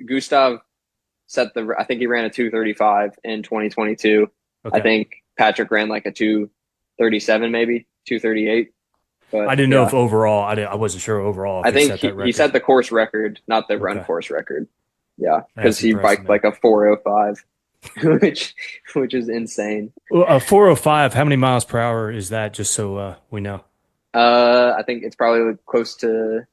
Gustav I think he ran a 2:35 in 2022. I Okay. think Patrick ran like a 2:37, maybe 2:38. I But didn't know yeah, if overall, I wasn't sure overall if I he think set that he record. set the course record, not the run Okay. course record. Yeah, because That's he impressive, biked man. like a 4:05, which which is insane. Well, 405, how many miles per hour is that? Just so we know. I think it's probably close to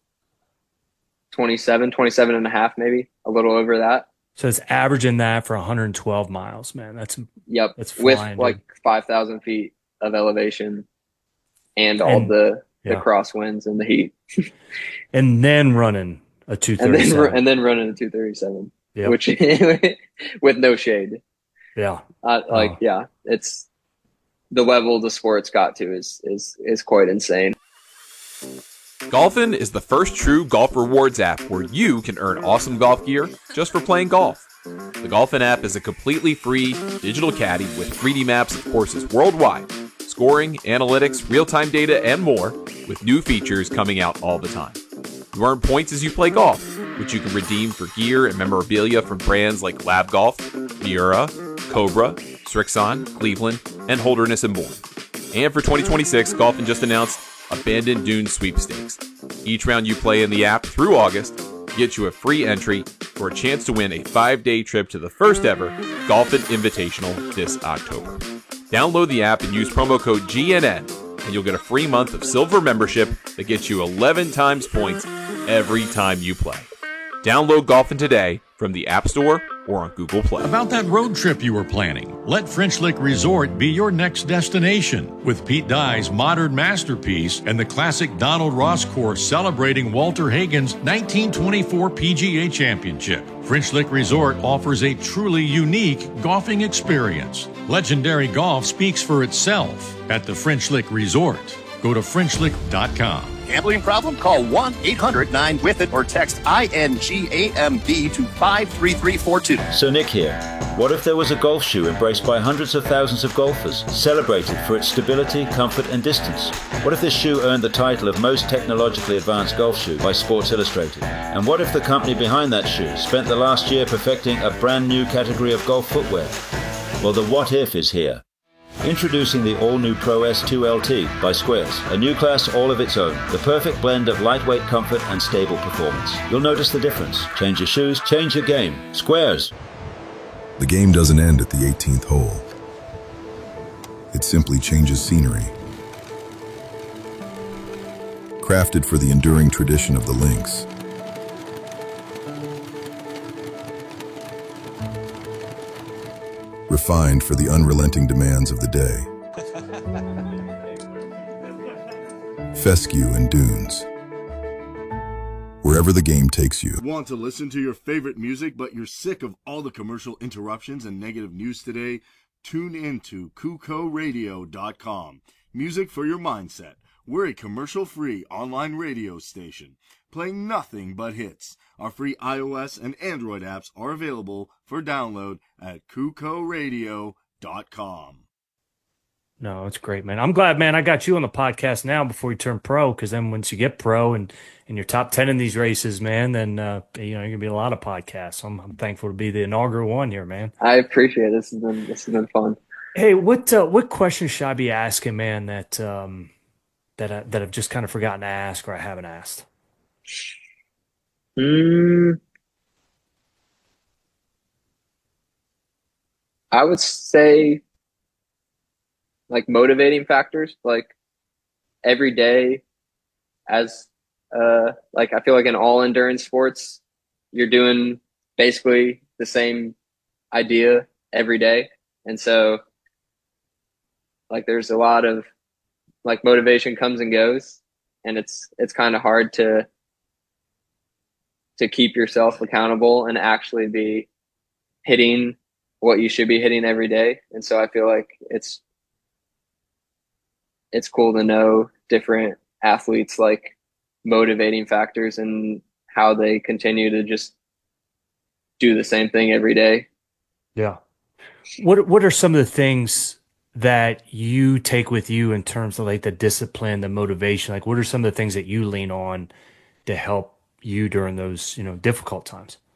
27, 27 and a half, maybe a little over that. So it's averaging that for 112 miles, man. Yep, That's with flying, like dude. 5,000 feet of elevation and all And the yeah, crosswinds and the heat, and then running a and 237. then running a 2:37, Yep. which with no shade. Yeah. Like Oh, yeah, it's the level the sport's got to is quite insane. Golfin is the first true golf rewards app where you can earn awesome golf gear just for playing golf. The Golfin app is a completely free digital caddy with 3D maps of courses worldwide, scoring, analytics, real-time data, and more, with new features coming out all the time. You earn points as you play golf, which you can redeem for gear and memorabilia from brands like Lab Golf, Miura, Cobra, Strixon, Cleveland, and Holderness and more. And for 2026, Golfin just announced Abandoned Dunes Sweepstakes. Each round you play in the app through August gets you a free entry for a chance to win a 5-day trip to the first ever Golfin Invitational this October. Download the app and use promo code GNN, and you'll get a free month of silver membership that gets you 11 times points every time you play. Download Golfin today from the App Store or on Google Play. About that road trip you were planning, let French Lick Resort be your next destination. With Pete Dye's modern masterpiece and the classic Donald Ross course celebrating Walter Hagen's 1924 PGA Championship, French Lick Resort offers a truly unique golfing experience. Legendary golf speaks for itself at the French Lick Resort. Go to FrenchLick.com. Gambling problem? Call 1-800-9-WITH-IT or text INGAMB to 53342. So Nick here. What if there was a golf shoe embraced by hundreds of thousands of golfers, celebrated for its stability, comfort and distance? What if this shoe earned the title of most technologically advanced golf shoe by Sports Illustrated? And what if the company behind that shoe spent the last year perfecting a brand new category of golf footwear? Well, the what if is here. Introducing the all-new Pro S2 LT by Squares, a new class all of its own, the perfect blend of lightweight comfort and stable performance. You'll notice the difference. Change your shoes, change your game. Squares. The game doesn't end at the 18th hole. It simply changes scenery. Crafted for the enduring tradition of the links. Refined for the unrelenting demands of the day. Fescue and Dunes. Wherever the game takes you. Want to listen to your favorite music, but you're sick of all the commercial interruptions and negative news today? Tune in to KukoRadio.com. Music for your mindset. We're a commercial-free online radio station, playing nothing but hits. Our free iOS and Android apps are available for download at KukoRadio.com. no, it's great, man. I'm glad, man, I got you on the podcast now before you turn pro, because then once you get pro and you're top 10 in these races, man, then you're going to be a lot of podcasts. So I'm thankful to be the inaugural one here, man. I appreciate it. This has been fun. Hey, what questions should I be asking, man, that I've just kind of forgotten to ask or I haven't asked? Mm, I would say like motivating factors, like every day as like I feel like in all endurance sports, you're doing basically the same idea every day. And so like there's a lot of like motivation comes and goes, and it's kind of hard to keep yourself accountable and actually be hitting what you should be hitting every day. And so I feel like it's cool to know different athletes like motivating factors and how they continue to just do the same thing every day. Yeah. What are some of the things that you take with you in terms of like the discipline, the motivation? Like what are some of the things that you lean on to help you during those, difficult times?